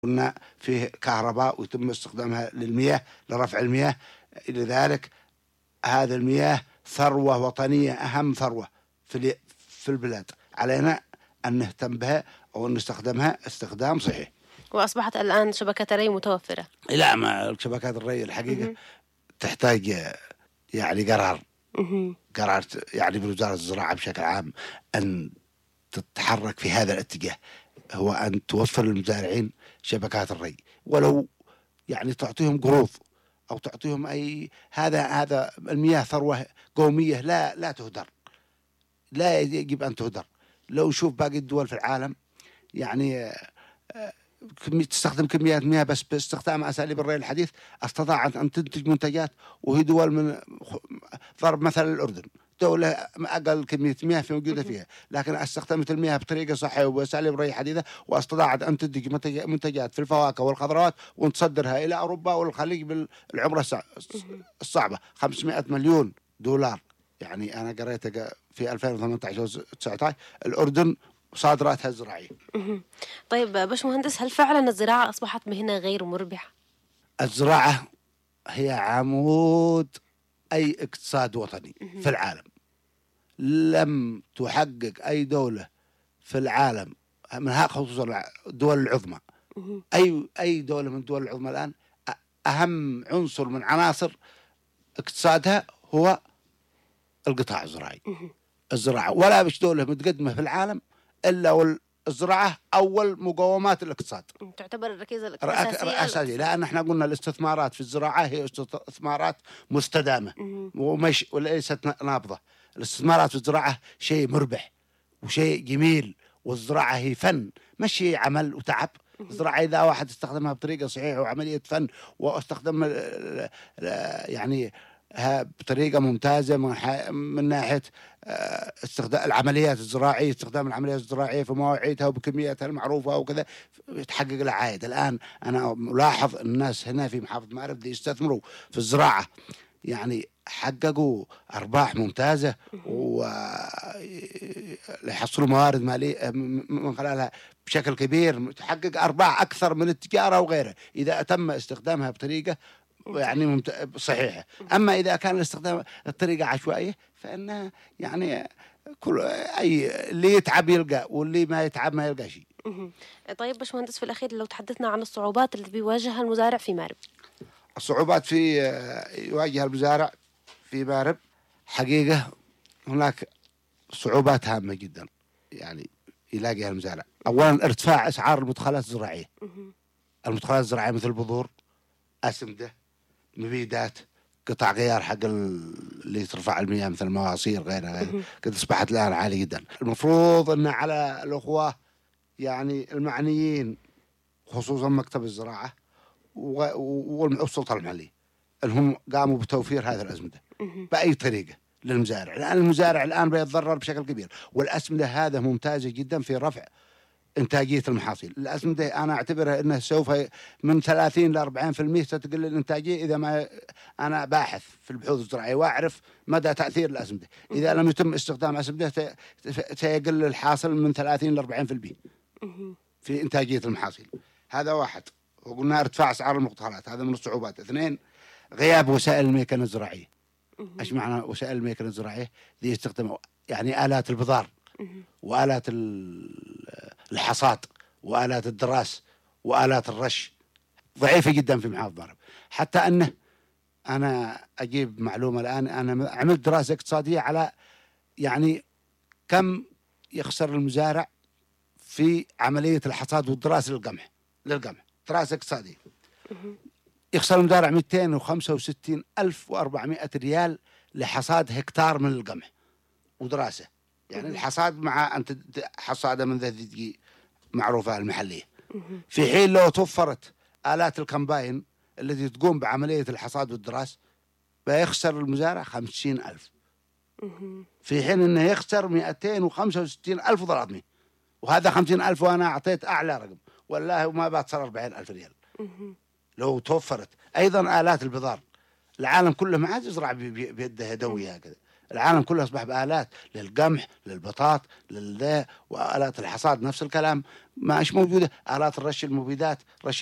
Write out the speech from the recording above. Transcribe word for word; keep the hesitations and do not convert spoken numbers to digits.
قلنا فيه كهرباء ويتم استخدامها للمياه لرفع المياه. لذلك هذه المياه ثروة وطنية، أهم ثروة في في البلاد، علينا أن نهتم بها أو أن نستخدمها استخدام صحيح. وأصبحت الآن شبكات الري متوفرة. لا، ما شبكات الري الحقيقة م- تحتاج يعني قرار م- قرار يعني بوزارة الزراعة بشكل عام أن تتحرك في هذا الاتجاه، هو أن توفر للمزارعين شبكات الري، ولو يعني تعطيهم قروض أو تعطيهم أي هذا هذا المياه ثروة قومية لا لا تهدر، لا يجب أن تهدر. لو نشوف باقي الدول في العالم يعني تستخدم كميات مياه بس باستخدام أساليب الري الحديث استطاعت أن تنتج منتجات، وهي دول من ضرب مثل الأردن، دولة أقل كمية مياه في موجودة فيها، لكن استخدمت المياه بطريقة صحية وبأساليب ري حديثة، واستطاعت أن تنتج منتجات في الفواكه والخضروات وتصدرها إلى أوروبا والخليج بالعملة الصعبة خمسمائة مليون دولار. يعني أنا قريت في ألفين وثمانية عشر وتسعة عشر الأردن صادراتها الزراعية. طيب باشمهندس، هل فعلا الزراعة أصبحت مهنة غير مربحة؟ الزراعة هي عمود أي اقتصاد وطني في العالم. لم تحقق أي دولة في العالم منها خصوصا الدول العظمى، أي أي دولة من الدول العظمى الآن أهم عنصر من عناصر اقتصادها هو القطاع الزراعي. الزراعة ولا بش دولة متقدمة في العالم إلا الزراعة أول مقومات الاقتصاد، تعتبر الركيزة الأساسية أساسية، لأن احنا قلنا الاستثمارات في الزراعة هي استثمارات مستدامة ومش وليست نابضة. الاستثمارات في الزراعة شيء مربح وشيء جميل، والزراعة هي فن مش هي عمل وتعب. الزراعة إذا واحد استخدمها بطريقة صحيحة وعملية فن واستخدم يعني بطريقة ممتازة من, من ناحية استخدام العمليات الزراعية، استخدام العمليات الزراعية في مواعيدها وبكمياتها المعروفة وكذا يتحقق لها عائد. الآن أنا ملاحظ الناس هنا في محافظة مأرب دي يستثمروا في الزراعة، يعني حققوا أرباح ممتازة ويحصلوا موارد مالية من خلالها بشكل كبير، تحقق أرباح أكثر من التجارة وغيرها إذا تم استخدامها بطريقة يعني صحيحة. أما إذا كان الاستخدام الطريقة عشوائية فإنها يعني كل أي اللي يتعب يلقى واللي ما يتعب ما يلقى شيء. طيب باشمهندس، في الأخير لو تحدثنا عن الصعوبات اللي بيواجهها المزارع في مأرب. الصعوبات في يواجه المزارع في مأرب حقيقة هناك صعوبات هامة جدا يعني يلاقيها المزارع. أولا ارتفاع أسعار المدخلات الزراعية. المدخلات الزراعية مثل البذور، أسمدة، مبيدات، قطع غيار حق اللي ترفع المياه مثل المواسير غيرها غيرها قد أصبحت الآن عالية جدا. المفروض أن على الأخوة يعني المعنيين خصوصا مكتب الزراعة والسلطة المحلية أنهم قاموا بتوفير هذه الأسمدة بأي طريقة للمزارع، لأن المزارع الآن بيتضرر بشكل كبير، والأسمدة هذا ممتازة جدا في رفع إنتاجية المحاصيل. الأسمدة أنا أعتبرها أنها سوف من ثلاثين إلى أربعين بالمئة ستقل الإنتاجية إذا ما أنا باحث في البحوث الزراعية وأعرف مدى تأثير الأسمدة. إذا لم يتم استخدام أسمدة سيقل الحاصل من ثلاثين إلى أربعين بالمئة في إنتاجية المحاصيل. هذا واحد. وقلنا ارتفاع أسعار المقترحات، هذا من الصعوبات. اثنين، غياب وسائل الميكنة الزراعية. إيش معنى وسائل الميكنة الزراعية؟ دي يستخدموا يعني آلات البذار وآلات الحصاد وآلات الدراس وآلات الرش ضعيفة جدا في محافظة مأرب. حتى أنه أنا أجيب معلومة الآن، أنا عملت دراسة اقتصادية على يعني كم يخسر المزارع في عملية الحصاد والدراسة للقمح للقمح دراسة اقتصادية. يخسر المزارع مئتين وخمسة وستين ألف وأربعمائة ريال لحصاد هكتار من القمح ودراسة، يعني الحصاد مع أنت حصادة من ذي معروفة المحلية، في حين لو توفرت آلات الكمباين التي تقوم بعملية الحصاد والدراس بيخسر المزارع خمسين ألف، في حين أنه يخسر مئتين وخمسة وستين ألف وثلاثمائة، وهذا خمسين ألف وأنا أعطيت أعلى رقم والله ما بتصل أربعين ألف ريال لو توفرت. أيضا آلات البذار العالم كله ما عاد يزرع بيده يدوي هكذا، العالم كله أصبح بآلات للقمح للبطاط للذا، وآلات الحصاد نفس الكلام ما إيش موجودة، آلات الرش المبيدات رش